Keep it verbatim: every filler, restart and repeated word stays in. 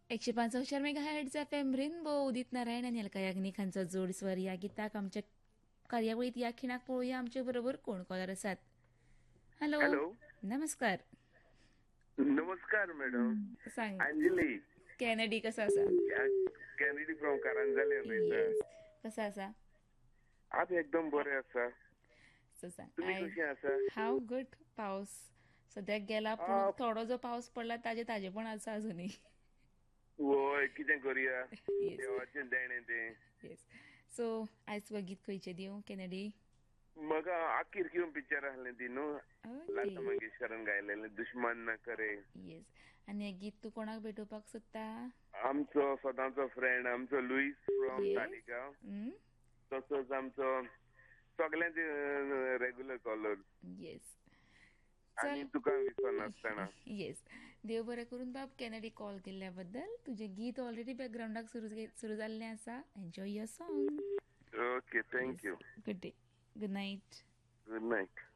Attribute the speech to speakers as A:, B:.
A: एकशे पाच चार mega heads F M rainbow Udit Narayan आणि अलका याग्निक हांचो जोड स्वर या गिताक आमच्या कार्यावळीत या खिणाक पळोवया आमचे बरोबर कोण कॉलर आसात. Hello,
B: hello.
A: नमस्कार.
B: नमस्कार मॅडम.
A: सांग,
B: अंजली
A: कॅनेडी कसा आसा?
B: कॅनेडी फ्रॉम कारंजाले उलयता.
A: येस, कसा आसा?
B: आज एकदम बरें आसा.
A: सो सांग,
B: तुमी
A: आय
B: कशी आसा?
A: हांव गुड. पावस सद्याक गेला, पूण
B: आ,
A: थोडो जो पावस पडला ताजे ताजेपण आसा अजुनूय.
B: वय कितें करुया,
A: येस
B: देवाचें देणें तें.
A: येस. सो आयज तुका गीत खंयचें दिवं कॅनेडी?
B: म्हाका आखीर किंवा पिक्चर आहलें ती न्हू,
A: ओके.
B: लता मंगेशकरान गायलेलें दुश्मन न करे.
A: येस. आनी हें गीत तूं कोणाक भेटोवपाक सोदता?
B: आमचो सदांचो फ्रेंड आमचो लुईस फ्रॉम
A: येस.
B: तालिगांव,
A: हम्म?
B: तसोच आमचो सगळ्यांचे रेग्युलर कॉलर
A: येस.
B: आनी
A: चल.
B: तुका विसरनासतना.
A: येस. देव बरें करून बाब कॅनेडी कॉल केल्ल्या बद्दल. तुजें गीत ऑलरेडी बॅकग्रावंडाक सुरू सुरू जाल्लें आसा. Enjoy your song.
B: Okay,
A: yes.
B: Thank you.
A: Good day. Good night.
B: Good night.